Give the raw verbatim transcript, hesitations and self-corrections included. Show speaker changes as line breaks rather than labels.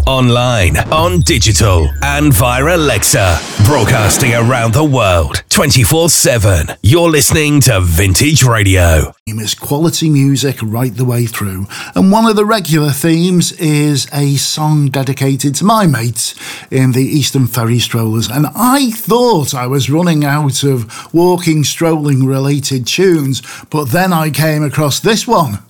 online, on digital, and via Alexa. Broadcasting around the world, twenty-four seven. You're listening to Vintage Radio.
It's quality music right the way through. And one of the regular themes is a song dedicated to my mates in the Eastern Ferry Strollers. And I thought I was running out of walking, strolling related tunes, but then I came across this one.